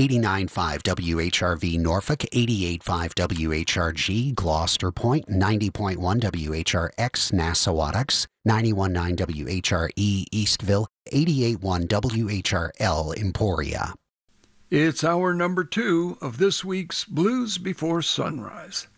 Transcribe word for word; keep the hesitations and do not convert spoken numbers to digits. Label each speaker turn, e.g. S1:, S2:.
S1: eighty-nine point five W H R V Norfolk, eighty-eight point five W H R G Gloucester Point, ninety point one W H R X Nassawadox, ninety-one point nine W H R E Eastville, eighty-eight point one W H R L Emporia.
S2: It's hour number two of this week's Blues Before Sunrise.